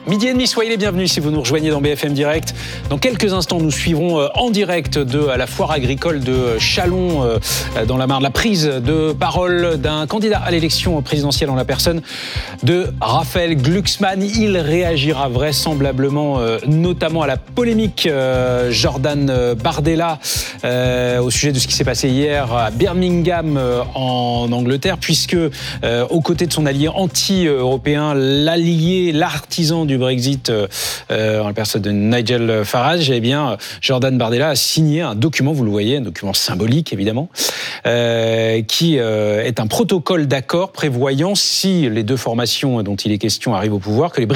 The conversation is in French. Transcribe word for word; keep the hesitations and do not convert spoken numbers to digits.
Midi et demi, soyez les bienvenus si vous nous rejoignez dans B F M Direct. Dans quelques instants, nous suivrons en direct de la foire agricole de Châlons, dans la Marne, la prise de parole d'un candidat à l'élection présidentielle en la personne de Raphaël Glucksmann. Il réagira vraisemblablement, notamment à la polémique Jordan Bardella au sujet de ce qui s'est passé hier à Birmingham en Angleterre, puisque aux côtés de son allié anti-européen, l'allié, l'artisan du Brexit, euh, en la personne de Nigel Farage, eh bien, Jordan Bardella a signé un document, vous le voyez, un document symbolique évidemment, euh, qui euh, est un protocole d'accord prévoyant, si les deux formations dont il est question arrivent au pouvoir, que les